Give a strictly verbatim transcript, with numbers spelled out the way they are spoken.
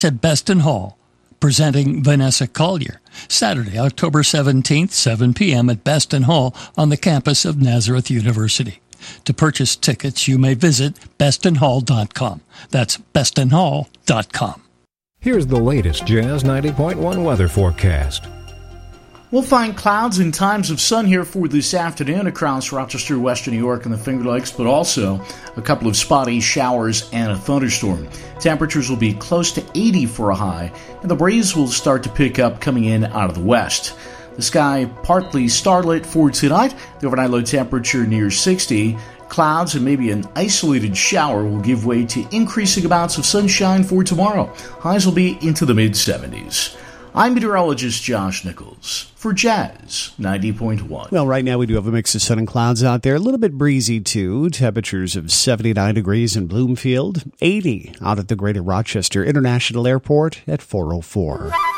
at Beston Hall, presenting Vanessa Collier, Saturday, October seventeenth, seven p.m. at Beston Hall on the campus of Nazareth University. To purchase tickets, you may visit beston hall dot com. That's beston hall dot com. Here's the latest Jazz ninety point one weather forecast. We'll find clouds and times of sun here for this afternoon across Rochester, Western New York, and the Finger Lakes, but also a couple of spotty showers and a thunderstorm. Temperatures will be close to eighty for a high, and the breeze will start to pick up coming in out of the west. The sky partly starlit for tonight. The overnight low temperature near sixty. Clouds and maybe an isolated shower will give way to increasing amounts of sunshine for tomorrow. Highs will be into the mid-seventies. I'm meteorologist Josh Nichols for Jazz ninety point one. Well, right now we do have a mix of sun and clouds out there. A little bit breezy, too. Temperatures of seventy-nine degrees in Bloomfield, eighty out at the Greater Rochester International Airport at four oh four.